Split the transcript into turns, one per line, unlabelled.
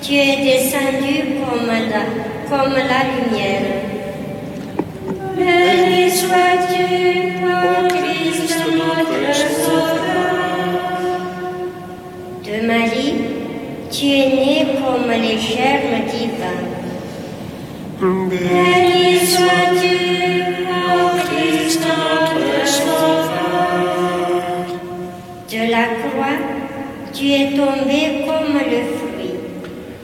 tu es descendu comme la lumière. Béni sois-tu, ô Christ notre Sauveur. De Marie, tu es né comme les germes divins. Béni sois-tu, ô Christ notre Sauveur. De la croix, tu es tombé